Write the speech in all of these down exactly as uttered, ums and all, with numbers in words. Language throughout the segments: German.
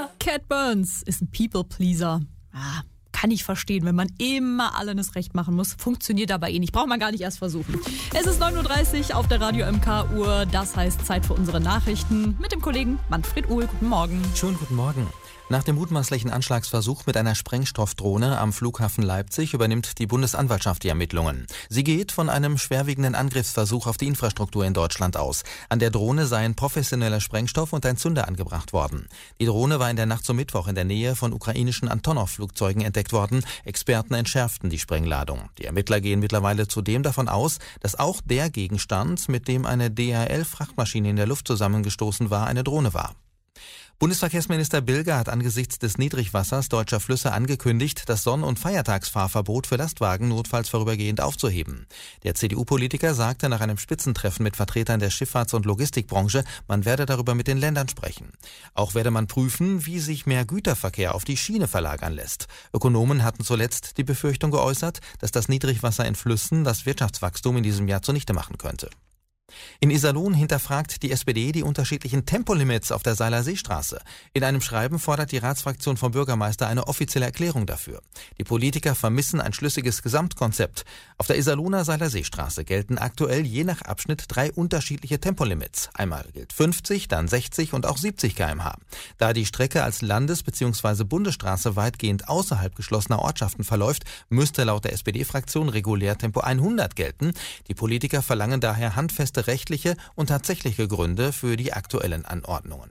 Cat Burns ist ein People-Pleaser. Ah, kann ich verstehen, wenn man immer alles recht machen muss. Funktioniert aber eh nicht. Braucht man gar nicht erst versuchen. Es ist neun Uhr dreißig auf der Radio M K-Uhr. Das heißt Zeit für unsere Nachrichten mit dem Kollegen Manfred Uhl. Guten Morgen. Schönen guten Morgen. Nach dem mutmaßlichen Anschlagsversuch mit einer Sprengstoffdrohne am Flughafen Leipzig übernimmt die Bundesanwaltschaft die Ermittlungen. Sie geht von einem schwerwiegenden Angriffsversuch auf die Infrastruktur in Deutschland aus. An der Drohne seien professioneller Sprengstoff und ein Zünder angebracht worden. Die Drohne war in der Nacht zum Mittwoch in der Nähe von ukrainischen Antonov-Flugzeugen entdeckt worden. Experten entschärften die Sprengladung. Die Ermittler gehen mittlerweile zudem davon aus, dass auch der Gegenstand, mit dem eine D H L-Frachtmaschine in der Luft zusammengestoßen war, eine Drohne war. Bundesverkehrsminister Bilger hat angesichts des Niedrigwassers deutscher Flüsse angekündigt, das Sonn- und Feiertagsfahrverbot für Lastwagen notfalls vorübergehend aufzuheben. Der C D U-Politiker sagte nach einem Spitzentreffen mit Vertretern der Schifffahrts- und Logistikbranche, man werde darüber mit den Ländern sprechen. Auch werde man prüfen, wie sich mehr Güterverkehr auf die Schiene verlagern lässt. Ökonomen hatten zuletzt die Befürchtung geäußert, dass das Niedrigwasser in Flüssen das Wirtschaftswachstum in diesem Jahr zunichte machen könnte. In Iserlohn hinterfragt die S P D die unterschiedlichen Tempolimits auf der Seiler Seestraße. In einem Schreiben fordert die Ratsfraktion vom Bürgermeister eine offizielle Erklärung dafür. Die Politiker vermissen ein schlüssiges Gesamtkonzept. Auf der Iserlohner Seiler Seestraße gelten aktuell je nach Abschnitt drei unterschiedliche Tempolimits. Einmal gilt fünfzig, dann sechzig und auch siebzig Kilometer pro Stunde. Da die Strecke als Landes- bzw. Bundesstraße weitgehend außerhalb geschlossener Ortschaften verläuft, müsste laut der S P D-Fraktion regulär Tempo hundert gelten. Die Politiker verlangen daher handfeste rechtliche und tatsächliche Gründe für die aktuellen Anordnungen.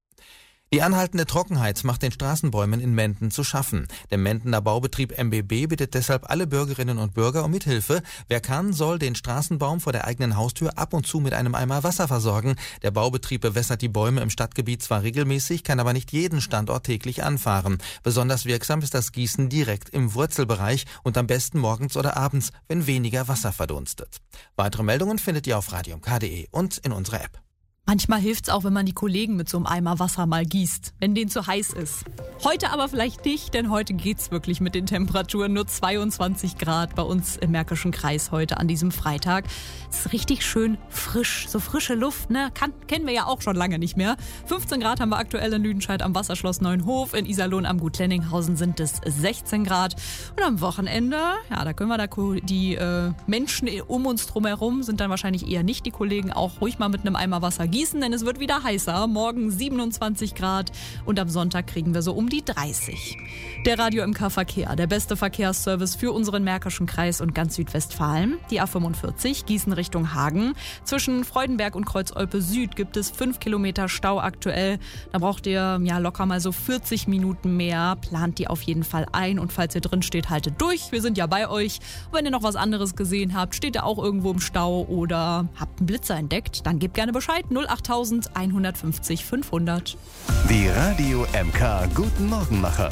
Die anhaltende Trockenheit macht den Straßenbäumen in Menden zu schaffen. Der Mendener Baubetrieb M B B bittet deshalb alle Bürgerinnen und Bürger um Mithilfe. Wer kann, soll den Straßenbaum vor der eigenen Haustür ab und zu mit einem Eimer Wasser versorgen. Der Baubetrieb bewässert die Bäume im Stadtgebiet zwar regelmäßig, kann aber nicht jeden Standort täglich anfahren. Besonders wirksam ist das Gießen direkt im Wurzelbereich und am besten morgens oder abends, wenn weniger Wasser verdunstet. Weitere Meldungen findet ihr auf radio m k punkt d e und in unserer App. Manchmal hilft's auch, wenn man die Kollegen mit so einem Eimer Wasser mal gießt, wenn denen zu heiß ist. Heute aber vielleicht nicht, denn heute geht's wirklich mit den Temperaturen. Nur zweiundzwanzig Grad bei uns im Märkischen Kreis heute an diesem Freitag. Es ist richtig schön frisch, so frische Luft, ne? Kann, kennen wir ja auch schon lange nicht mehr. fünfzehn Grad haben wir aktuell in Lüdenscheid am Wasserschloss Neuenhof. In Iserlohn am Gut Lenninghausen sind es sechzehn Grad. Und am Wochenende, ja, da können wir da die äh, Menschen um uns drumherum, sind dann wahrscheinlich eher nicht die Kollegen, auch ruhig mal mit einem Eimer Wasser gießen, denn es wird wieder heißer. Morgen siebenundzwanzig Grad und am Sonntag kriegen wir so um die dreißig. Der Radio M K Verkehr, der beste Verkehrsservice für unseren Märkischen Kreis und ganz Südwestfalen. Die A fünfundvierzig, Gießen Richtung Hagen. Zwischen Freudenberg und Kreuzolpe Süd gibt es fünf Kilometer Stau aktuell. Da braucht ihr ja locker mal so vierzig Minuten mehr. Plant die auf jeden Fall ein und falls ihr drin steht, haltet durch. Wir sind ja bei euch. Und wenn ihr noch was anderes gesehen habt, steht ihr auch irgendwo im Stau oder habt einen Blitzer entdeckt, dann gebt gerne Bescheid. null acht eins fünf null fünfhundert. Die Radio M K Guten Morgenmacher.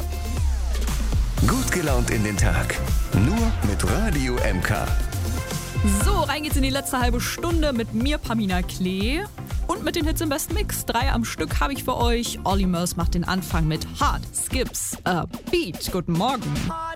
Gut gelaunt in den Tag. Nur mit Radio M K. So, rein geht's in die letzte halbe Stunde mit mir, Pamina Klee. Und mit den Hits im besten Mix. Drei am Stück habe ich für euch. Olly Murs macht den Anfang mit Hard Skips a Beat. Guten Morgen.